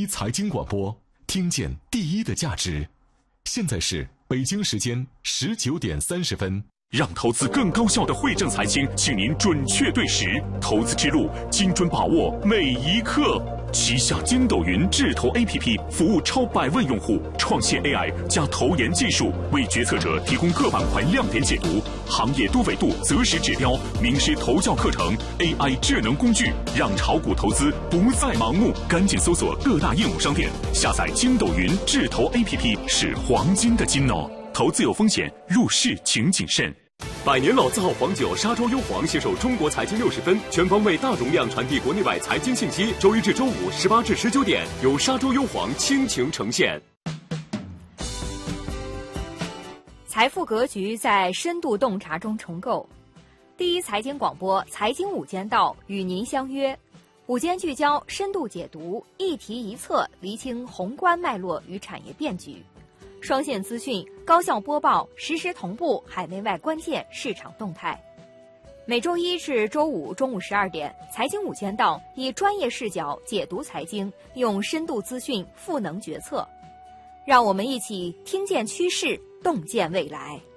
一财经广播，听见第一的价值。现在是北京时间19点30分。 让投资更高效的惠正财经，请您准确对时，投资之路精准把握每一刻。旗下筋斗云智投 APP 服务超100万用户，创新 AI 加投研技术，为决策者提供各板块亮点解读、行业多维度择时指标、名师投教课程、AI 智能工具，让炒股投资不再盲目。赶紧搜索各大应用商店，下载筋斗云智投 APP 是黄金的金哦。投资有风险，入市请谨慎。 百年老字号黄酒沙洲优黄携手中国财经60分，全方位大容量传递国内外财经信息。周一至周五18至19点，由沙洲优黄倾情呈现。 财富格局在深度洞察中重构。第一财经广播财经午间道与您相约，午间聚焦，深度解读，一题一策，厘清宏观脉络与产业变局。双线资讯，高效播报，实时同步海内外关键市场动态。每周一至周五中午12点，财经午间道以专业视角解读财经，用深度资讯赋能决策。让我们一起听见趋势，洞见未来。